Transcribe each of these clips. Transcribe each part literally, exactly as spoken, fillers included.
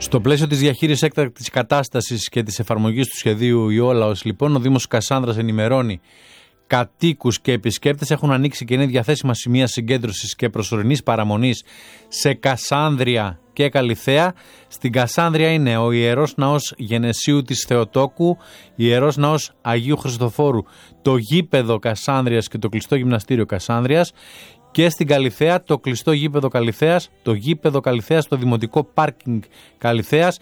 Στο πλαίσιο της διαχείρισης έκτακτης κατάστασης και της εφαρμογής του σχεδίου Ιόλαος, λοιπόν, ο Δήμος Κασάνδρας ενημερώνει κατοίκους και επισκέπτες έχουν ανοίξει και είναι διαθέσιμα σημεία συγκέντρωσης και προσωρινής παραμονής σε Κασάνδρεια και Καλιθέα. Στην Κασάνδρεια είναι ο Ιερός Ναός Γενεσίου της Θεοτόκου, Ιερός Ναός Αγίου Χριστοφόρου, το γήπεδο Κασάνδριας και το κλειστό γυμναστήριο Κασάνδριας. Και στην Καλιθέα το κλειστό γήπεδο Καλιθέας, το γήπεδο Καλιθέας, το δημοτικό πάρκινγκ Καλιθέας.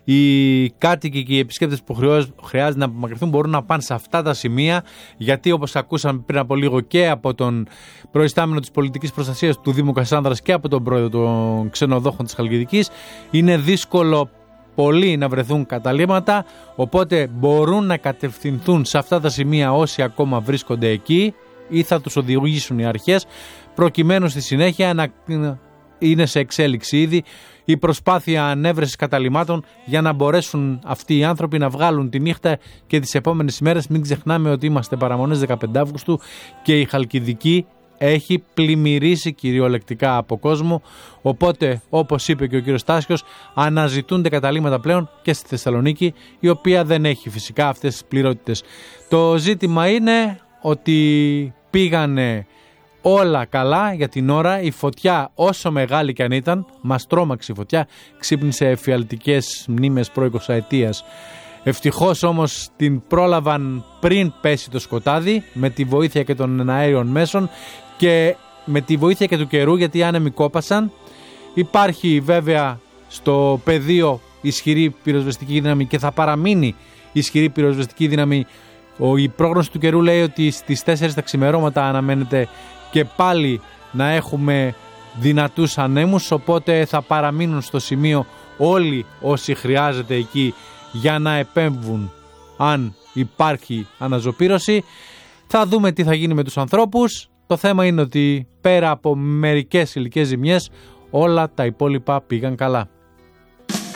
Οι κάτοικοι και οι επισκέπτες που χρειάζεται να απομακρυνθούν μπορούν να πάνε σε αυτά τα σημεία, γιατί όπως ακούσαμε πριν από λίγο και από τον προϊστάμενο της πολιτικής προστασίας του Δήμου Κασάνδρας και από τον πρόεδρο των ξενοδόχων της Χαλκιδικής, είναι δύσκολο πολλοί να βρεθούν καταλήμματα, οπότε μπορούν να κατευθυνθούν σε αυτά τα σημεία όσοι ακόμα βρίσκονται εκεί ή θα τους οδηγήσουν οι αρχές, προκειμένου στη συνέχεια να είναι σε εξέλιξη ήδη η προσπάθεια ανέβρεσης καταλυμάτων για να μπορέσουν αυτοί οι άνθρωποι να βγάλουν τη νύχτα και τις επόμενες ημέρες. Μην ξεχνάμε ότι είμαστε παραμονές δεκαπέντε Αυγούστου και η Χαλκιδική έχει πλημμυρίσει κυριολεκτικά από κόσμο, οπότε όπως είπε και ο κύριος Τάσιος, αναζητούνται καταλύματα πλέον και στη Θεσσαλονίκη, η οποία δεν έχει φυσικά αυτές τις πληρότητες. Το ζήτημα είναι ότι πήγανε όλα καλά για την ώρα. Η φωτιά, όσο μεγάλη και αν ήταν, μας τρόμαξε η φωτιά, ξύπνησε εφιαλτικές μνήμες προ εικοσαετίας. Ευτυχώς όμως την πρόλαβαν πριν πέσει το σκοτάδι, με τη βοήθεια και των αέριων μέσων και με τη βοήθεια και του καιρού, γιατί οι άνεμοι κόπασαν. Υπάρχει βέβαια στο πεδίο ισχυρή πυροσβεστική δύναμη και θα παραμείνει ισχυρή πυροσβεστική δύναμη. Η πρόγνωση του καιρού λέει ότι στις τέσσερις τα ξημερώματα αναμένεται και πάλι να έχουμε δυνατούς ανέμους, οπότε θα παραμείνουν στο σημείο όλοι όσοι χρειάζεται εκεί για να επέμβουν αν υπάρχει αναζωπήρωση. Θα δούμε τι θα γίνει με τους ανθρώπους. Το θέμα είναι ότι πέρα από μερικές υλικές ζημιές όλα τα υπόλοιπα πήγαν καλά.